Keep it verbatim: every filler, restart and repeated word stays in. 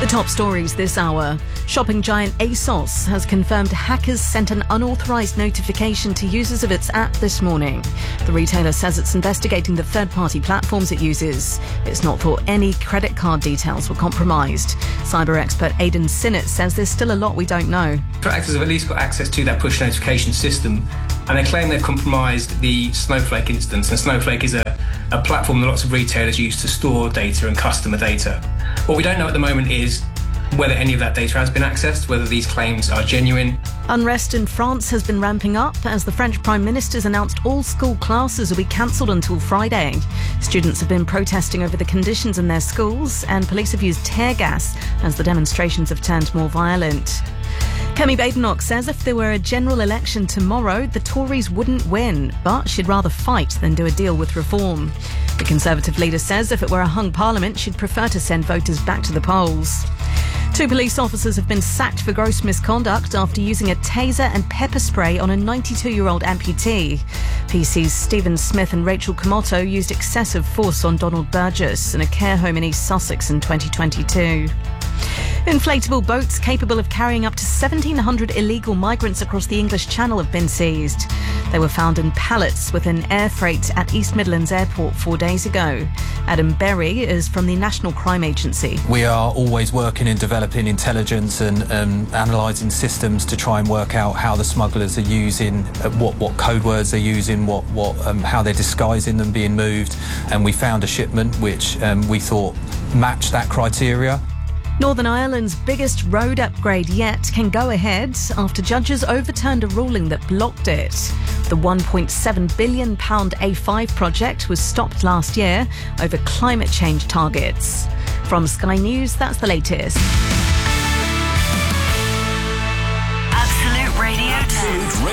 The top stories this hour. Shopping giant ASOS has confirmed hackers sent an unauthorised notification to users of its app this morning. The retailer says it's investigating the third-party platforms it uses. It's not thought any credit card details were compromised. Cyber expert Aidan Sinnott says there's still a lot we don't know. Threat actors have at least got access to that push notification system, and they claim they've compromised the Snowflake instance. And Snowflake is a, a platform that lots of retailers use to store data and customer data. What we don't know at the moment is whether any of that data has been accessed, whether these claims are genuine. Unrest in France has been ramping up as the French Prime Minister's announced all school classes will be cancelled until Friday. Students have been protesting over the conditions in their schools, and police have used tear gas as the demonstrations have turned more violent. Kemi Badenoch says if there were a general election tomorrow, the Tories wouldn't win, but she'd rather fight than do a deal with reform. The Conservative leader says if it were a hung parliament, she'd prefer to send voters back to the polls. Two police officers have been sacked for gross misconduct after using a taser and pepper spray on a ninety-two-year-old amputee. P Cs Stephen Smith and Rachel Komoto used excessive force on Donald Burgess in a care home in East Sussex in twenty twenty-two. Inflatable boats capable of carrying up to seventeen hundred illegal migrants across the English Channel have been seized. They were found in pallets within air freight at East Midlands Airport four days ago. Adam Berry is from the National Crime Agency. We are always working in developing intelligence and um, analysing systems to try and work out how the smugglers are using, uh, what, what code words they're using, what, what, um, how they're disguising them being moved. And we found a shipment which um, we thought matched that criteria. Northern Ireland's biggest road upgrade yet can go ahead after judges overturned a ruling that blocked it. The one point seven billion pounds A five project was stopped last year over climate change targets. From Sky News, that's the latest.